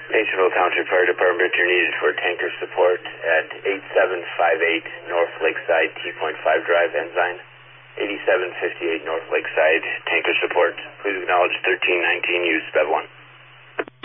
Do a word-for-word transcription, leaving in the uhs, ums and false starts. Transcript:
Nationville Township Fire Department, you're needed for tanker support at eight seven five eight North Lakeside T five Drive, Ensign. eighty-seven fifty-eight North Lakeside, tanker support. Please acknowledge thirteen nineteen, use Sped one.